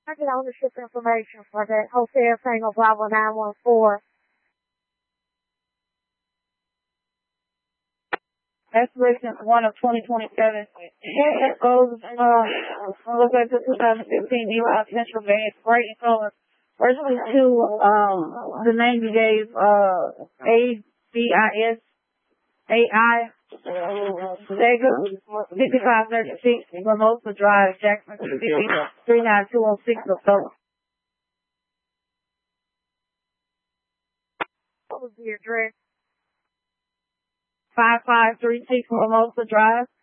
I get ownership information for that Jose Tango Bravo 914. Expiration 1 of 2027. It goes, looks like the 2015 Eva Central Bank, bright in color. Originally to, the name you gave, ABIS, AI, Sega, 5536, Mimosa Drive, Jackson, 39206 or so. What was the address? 5536 Mimosa Drive.